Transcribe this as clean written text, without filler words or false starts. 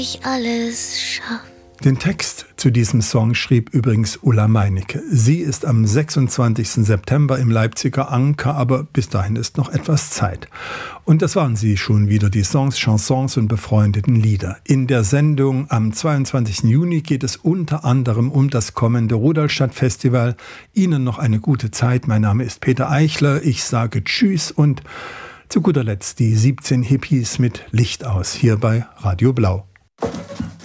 ich alles schaffe. Den Text zu diesem Song schrieb übrigens Ulla Meinecke. Sie ist am 26. September im Leipziger Anker, aber bis dahin ist noch etwas Zeit. Und das waren sie schon wieder, die Songs, Chansons und befreundeten Lieder. In der Sendung am 22. Juni geht es unter anderem um das kommende Rudolstadt-Festival. Ihnen noch eine gute Zeit. Mein Name ist Peter Eichler. Ich sage Tschüss und zu guter Letzt die 17 Hippies mit Licht aus hier bei Radio Blau.